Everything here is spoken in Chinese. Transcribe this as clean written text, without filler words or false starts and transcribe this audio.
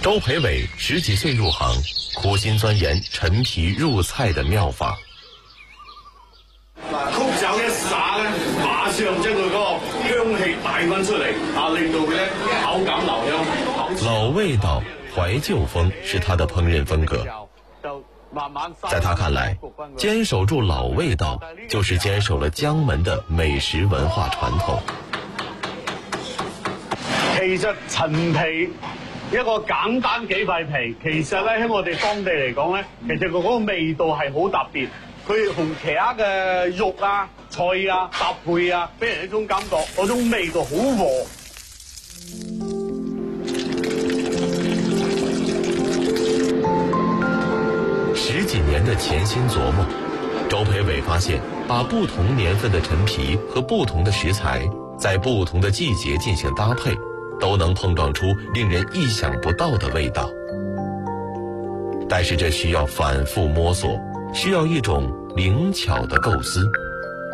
周培伟10几岁入行，苦心钻研陈皮入菜的妙法。 曲酒一灑咧，馬上將佢嗰個香氣帶翻出嚟，令到佢咧口感留香。 老味道、怀旧风是他的烹饪风格。在他看来，坚守住老味道，就是坚守了江门的美食文化传统。 其實陳皮一個簡單幾塊皮，其實咧喺我哋當地嚟講咧，其實佢嗰個味道係好特別。佢同其他嘅肉啊、菜啊搭配啊，俾人一種感覺，嗰種味道好和。 10幾年的潛心琢磨，周培偉發現，把不同年份的陳皮和不同的食材，在不同的季節進行搭配，都能碰撞出令人意想不到的味道。但是這需要反覆摸索，需要一種靈巧的構思。